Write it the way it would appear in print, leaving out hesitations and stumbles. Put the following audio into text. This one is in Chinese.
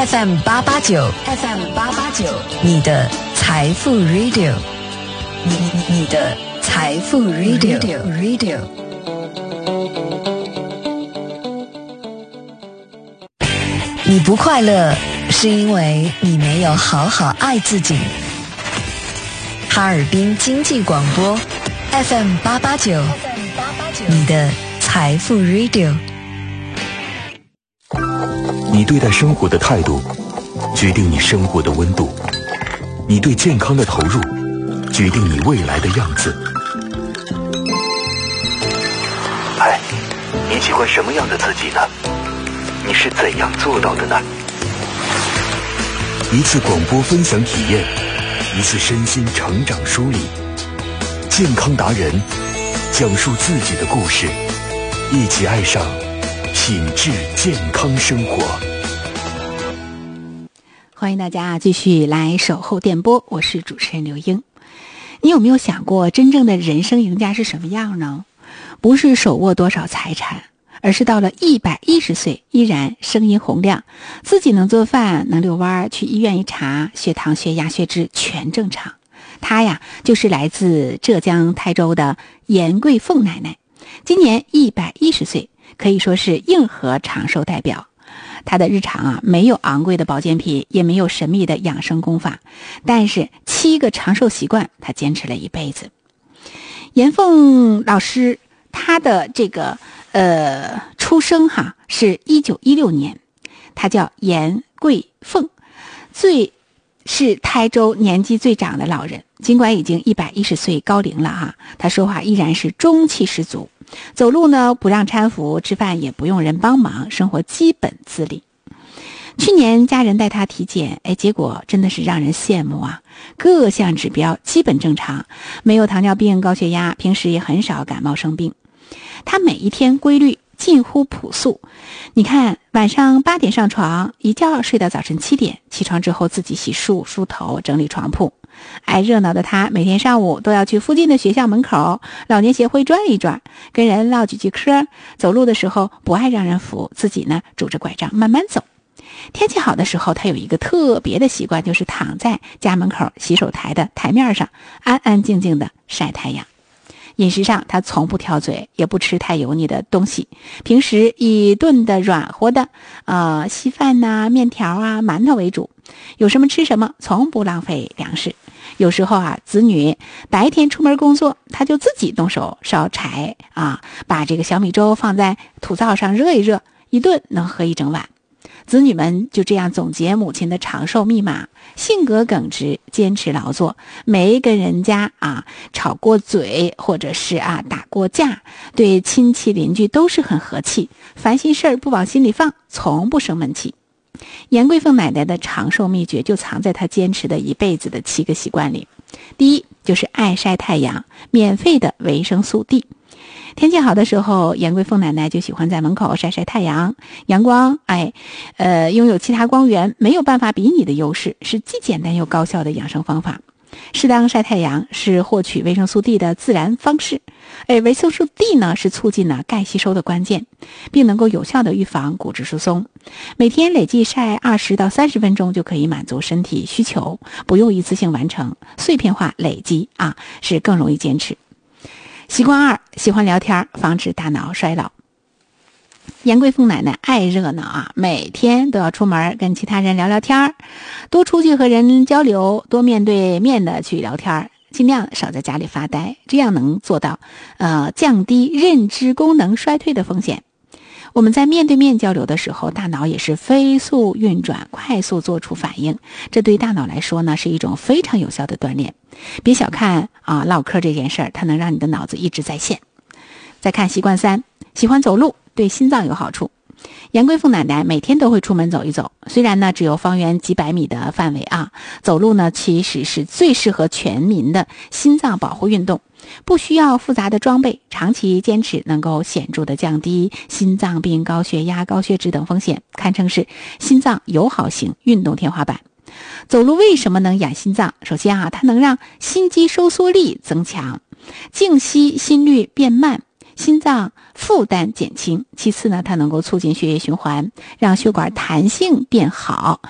FM889，FM889，你的财富 Radio， 你的财富 Radio。你不快乐，是因为你没有好好爱自己。哈尔滨经济广播 FM889，你的财富 Radio。 你对待生活的态度，决定你生活的温度；你对健康的投入，决定你未来的样子。哎，你喜欢什么样的自己呢？你是怎样做到的呢？一次广播分享体验，一次身心成长梳理，健康达人讲述自己的故事，一起爱上品质健康生活。 欢迎大家继续来守候电波，我是主持人刘英。你有没有想过，真正的人生赢家是什么样呢？不是手握多少财产，而是到了110岁依然声音洪亮，自己能做饭，能遛弯，去医院一查，血糖、血压、血脂全正常。她呀，就是来自浙江台州的严桂凤奶奶，今年110岁，可以说是硬核长寿代表。她的日常没有昂贵的保健品，也没有神秘的养生功法，但是7个长寿习惯她坚持了一辈子。严凤老师她的这个出生是1916年，她叫严桂凤，是台州年纪最长的老人，尽管已经110岁高龄了她说话依然是中气十足，走路呢不让搀扶，吃饭也不用人帮忙，生活基本自理。去年家人带她体检，结果真的是让人羡慕各项指标基本正常，没有糖尿病、高血压，平时也很少感冒生病。她每一天规律近乎朴素，你看晚上8点上床，一觉睡到早晨7点，起床之后自己洗漱、梳头、整理床铺。爱热闹的她每天上午都要去附近的学校门口老年协会转一转，跟人唠几句嗑，走路的时候不爱让人扶，自己呢拄着拐杖慢慢走。天气好的时候，她有一个特别的习惯，就是躺在家门口洗手台的台面上安安静静的晒太阳。饮食上她从不挑嘴，也不吃太油腻的东西，平时以炖的软和的稀饭面条馒头为主，有什么吃什么，从不浪费粮食。有时候子女白天出门工作，她就自己动手烧柴把这个小米粥放在土灶上热一热，一顿能喝一整晚。子女们就这样总结母亲的长寿密码：性格耿直，坚持劳作，没跟人家吵过嘴，或者是打过架，对亲戚邻居都是很和气，烦心事儿不往心里放，从不生闷气。严桂凤奶奶的长寿秘诀就藏在她坚持的一辈子的7个习惯里。第一，就是爱晒太阳，免费的维生素 D。天气好的时候，严桂凤奶奶就喜欢在门口晒晒太阳。阳光拥有其他光源没有办法比拟的优势，是既简单又高效的养生方法。适当晒太阳是获取维生素 D 的自然方式，维生素 D 呢是促进钙吸收的关键，并能够有效的预防骨质疏松。每天累计晒20到30分钟就可以满足身体需求，不用一次性完成，碎片化累积是更容易坚持。习惯2，喜欢聊天，防止大脑衰老。严桂凤奶奶爱热闹每天都要出门跟其他人聊聊天，多出去和人交流，多面对面的去聊天，尽量少在家里发呆，这样能做到降低认知功能衰退的风险。我们在面对面交流的时候，大脑也是飞速运转，快速做出反应，这对大脑来说呢是一种非常有效的锻炼。别小看唠嗑这件事儿，它能让你的脑子一直在线。再看习惯3，喜欢走路，对心脏有好处。严桂凤奶奶每天都会出门走一走，虽然呢只有方圆几百米的范围走路呢其实是最适合全民的心脏保护运动，不需要复杂的装备，长期坚持能够显著的降低心脏病、高血压、高血脂等风险，堪称是心脏友好型运动天花板。走路为什么能养心脏？首先它能让心肌收缩力增强，静息心率变慢，心脏负担减轻。其次呢，它能够促进血液循环，让血管弹性变好，